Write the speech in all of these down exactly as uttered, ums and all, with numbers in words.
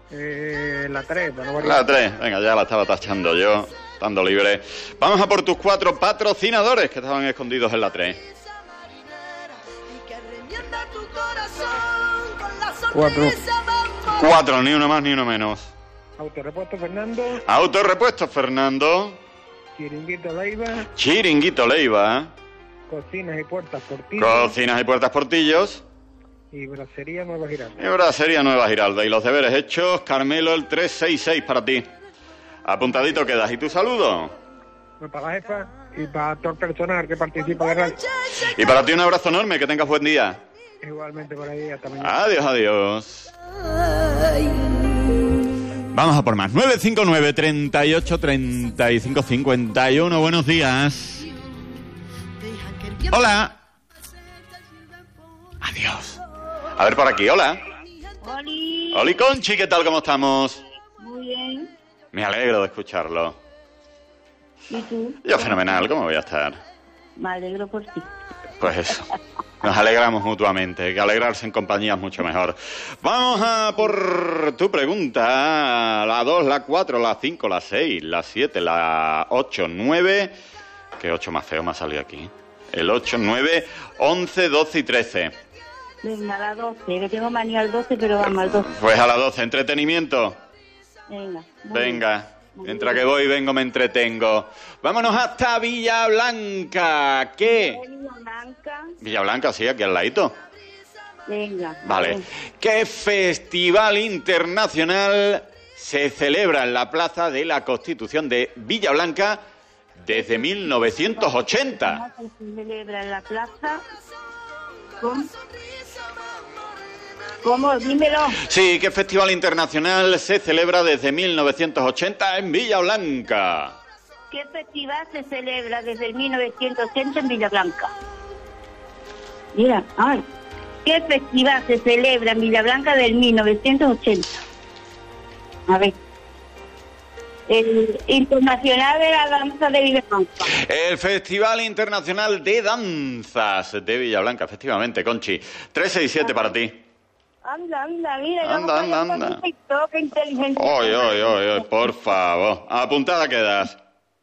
Eh, la tres, para no variar. La tres, venga, ya la estaba tachando yo, estando libre. Vamos a por tus cuatro patrocinadores que estaban escondidos en la tres. Cuatro. Cuatro, ni uno más ni uno menos. Autorepuesto Fernando. Autorepuesto Fernando. Chiringuito Leiva. Chiringuito Leiva. Cocinas y puertas Portillo. Cocinas y puertas Portillos. Y Brasería Nueva Giralda. Y Brasería Nueva Giralda. Y los deberes hechos, Carmelo, el tres seis seis para ti. Apuntadito quedas. ¿Y tu saludo? Pues para la jefa y para todo el personal que participa de radio. Y para ti un abrazo enorme, que tengas buen día. Igualmente por ahí, hasta mañana. Adiós, adiós. Vamos a por más. nueve cinco nueve, treinta y ocho, treinta y cinco, cincuenta y uno. Buenos días. Hola. Adiós. A ver por aquí, hola. Oli. Oli Conchi, ¿qué tal? ¿Cómo estamos? Muy bien. Me alegro de escucharlo. ¿Y tú? Yo fenomenal, ¿cómo voy a estar? Me alegro por ti. Pues eso. Nos alegramos mutuamente, que alegrarse en compañía es mucho mejor. Vamos a por tu pregunta. La dos, la cuatro, la cinco, la seis, la siete, la ocho, nueve... ¿Qué ocho más feo me ha salido aquí? El ocho, nueve, once, doce y trece. Venga, a la doce, que tengo manía al doce, pero vamos al doce. Pues a la doce, entretenimiento. Venga. Venga. Mientras que voy, vengo, me entretengo. Vámonos hasta Villa Blanca. ¿Qué? Villa Blanca. Villa Blanca, sí, aquí al ladito. Venga. Vale. ¿Qué festival internacional se celebra en la Plaza de la Constitución de Villa Blanca desde mil novecientos ochenta? ¿Cómo se celebra en la plaza? ¿Cómo? ¿Cómo? Dímelo. Sí, ¿qué festival internacional se celebra desde mil novecientos ochenta en Villa Blanca? ¿Qué festival se celebra desde el mil novecientos ochenta en Villa Blanca? Mira, ay. ¿Qué festival se celebra en Villa Blanca del mil novecientos ochenta? A ver. El Internacional de la Danza de Villa Blanca. El Festival Internacional de Danzas de Villa Blanca, efectivamente, Conchi. tres seis siete para ti. Anda, anda, mira. Anda, anda, anda. Qué inteligente. Oy, oy, oy, oy, por favor. Apuntada quedas.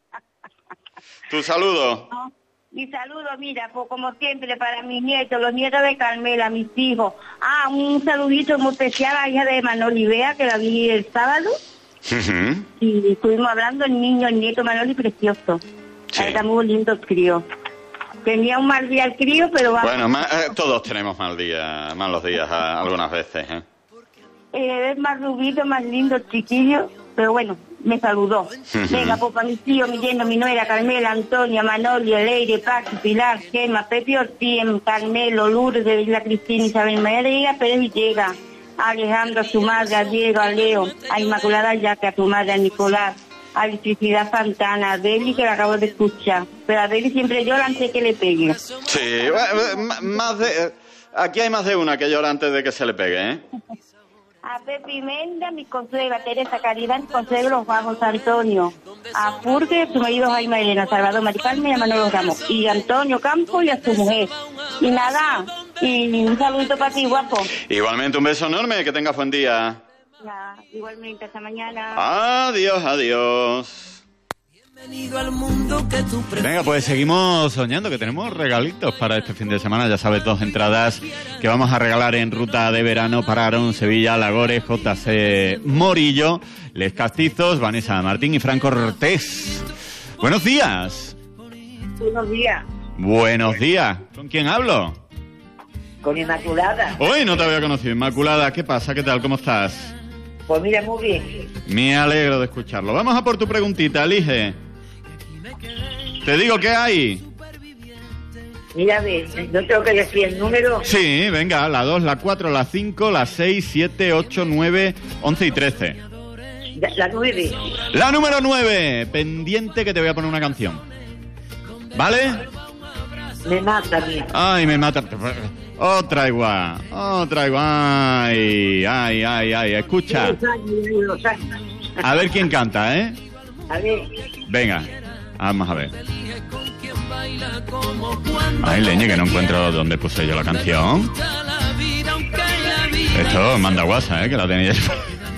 ¿Tu saludo? No, mi saludo, mira, pues como siempre, para mis nietos, los nietos de Carmela, mis hijos. Ah, un saludito muy especial a la hija de Manoli Bea, que la vi el sábado. Uh-huh. Y estuvimos hablando, el niño, el nieto Manoli, precioso. Sí. Está muy lindo el crío. Tenía un mal día el crío, pero va. Bueno, ma- eh, todos tenemos mal día, malos días a- algunas veces, ¿eh? Eh, es más rubito, más lindo el chiquillo, pero bueno, me saludó. Uh-huh. Venga, pues para mi tío, mi yerno, mi nuera, Carmela, Antonia, Manolio, Leire, Paco, Pilar, Gemma, Pepe Ortiz, Carmelo, Lourdes, la Cristina, Isabel María, Pérez Villegas, a Alejandro, a su madre, a Diego, a Leo, a Inmaculada Yaque, a tu madre, a Nicolás, a Electricidad Santana, a Deli, que la acabo de escuchar. Pero a Deli siempre llora antes que le pegue. Sí, bueno, más de... Aquí hay más de una que llora antes de que se le pegue, ¿eh? A Pepe Menda, mi consuegra Teresa Caridad, mi consuegro los Bajos Antonio. A Purge, su marido Jaime Elena, Salvador Maricarmen y a Manolo Ramos. Y a Antonio Campos y a su mujer. Y nada, y un saludito para ti, guapo. Igualmente, un beso enorme, que tengas buen día. Ya, igualmente, hasta mañana. Adiós, adiós. Al mundo que tú Venga, pues seguimos soñando que tenemos regalitos para este fin de semana. Ya sabes, dos entradas que vamos a regalar en ruta de verano para Arón, Sevilla, Lagores, J C Morillo, Les Castizos, Vanessa Martín y Franco Cortés. Buenos días. Buenos días. Buenos días. ¿Con quién hablo? Con Inmaculada. Hoy no te había conocido. Inmaculada, ¿qué pasa? ¿Qué tal? ¿Cómo estás? Pues mira, muy bien. Me alegro de escucharlo. Vamos a por tu preguntita, elige. Te digo qué hay. Mira, ve, ¿no tengo que decir el número? Sí, venga, la dos, la cuatro, la cinco, la seis, siete, ocho, nueve, once y trece. La, la nueve. La número nueve, pendiente que te voy a poner una canción. ¿Vale? Me mata, mía. Ay, me mata. Otra igual, otra igual. Ay, ay, ay, ay, escucha. A ver quién canta, ¿eh? A ver. Venga, vamos a ver. Ay, leñe, que no encuentro dónde puse yo la canción. Esto manda guasa, ¿eh? Que la tenía yo.